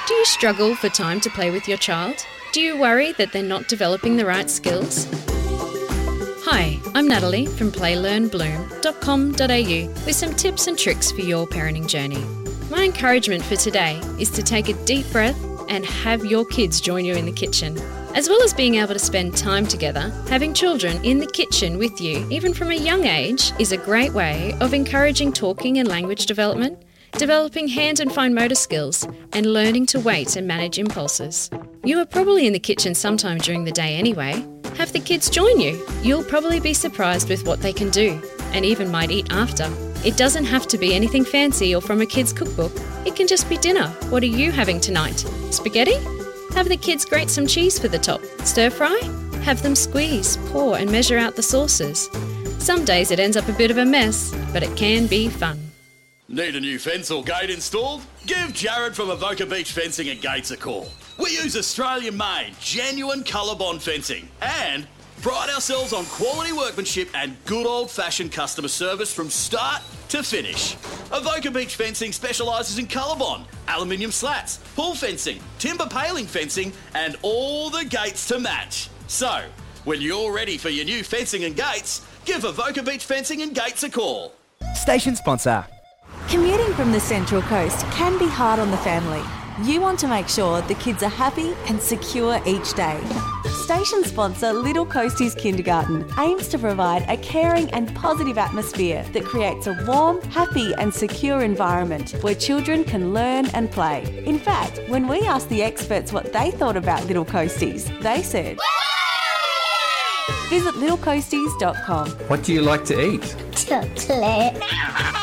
Do you struggle for time to play with your child? Do you worry that they're not developing the right skills? Hi, I'm Natalie from playlearnbloom.com.au with some tips and tricks for your parenting journey. My encouragement for today is to take a deep breath and have your kids join you in the kitchen. As well as being able to spend time together, having children in the kitchen with you, even from a young age, is a great way of encouraging talking and language development, developing hand and fine motor skills, and learning to wait and manage impulses. You are probably in the kitchen sometime during the day anyway. Have the kids join you. You'll probably be surprised with what they can do, and even might eat after. It doesn't have to be anything fancy or from a kid's cookbook. It can just be dinner. What are you having tonight? Spaghetti? Have the kids grate some cheese for the top. Stir fry? Have them squeeze, pour and measure out the sauces. Some days it ends up a bit of a mess, but it can be fun. Need a new fence or gate installed? Give Jared from Avoca Beach Fencing and Gates a call. We use Australian-made, genuine ColourBond fencing and pride ourselves on quality workmanship and good old-fashioned customer service from start to finish. Avoca Beach Fencing specialises in ColourBond, aluminium slats, pool fencing, timber paling fencing and all the gates to match. So, when you're ready for your new fencing and gates, give Avoca Beach Fencing and Gates a call. Station sponsor. Commuting from the Central Coast can be hard on the family. You want to make sure the kids are happy and secure each day. Station sponsor Little Coasties Kindergarten aims to provide a caring and positive atmosphere that creates a warm, happy and secure environment where children can learn and play. In fact, when we asked the experts what they thought about Little Coasties, they said, Visit littlecoasties.com. What do you like to eat? Chocolate.